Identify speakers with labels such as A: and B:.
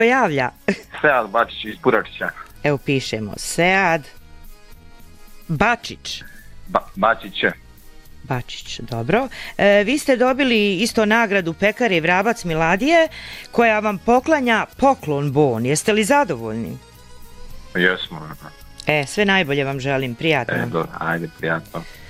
A: javlja?
B: Sead Bačić iz Puračića.
A: Evo pišemo, Sead Bačić. Bačić, dobro. Vi ste dobili isto nagradu pekare Vrabac Miladije, koja vam poklanja poklon bon. Jeste li zadovoljni?
B: Jesmo.
A: Sve najbolje vam želim, prijatno.
B: Dobro, ajde, prijatno.